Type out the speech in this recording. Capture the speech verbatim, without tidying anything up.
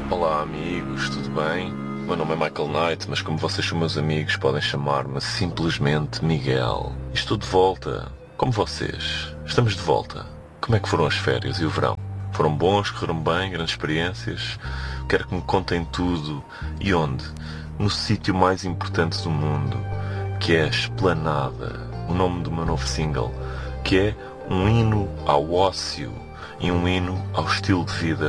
Olá amigos, tudo bem? Meu nome é Michael Knight, mas como vocês são meus amigos, podem chamar-me simplesmente Miguel. E estou de volta, como vocês. Estamos de volta. Como é que foram as férias e o verão? Foram bons, correram bem, grandes experiências? Quero que me contem tudo. E onde? No sítio mais importante do mundo, que é a Esplanada, o nome do meu novo single, que é um hino ao ócio e um hino ao estilo de vida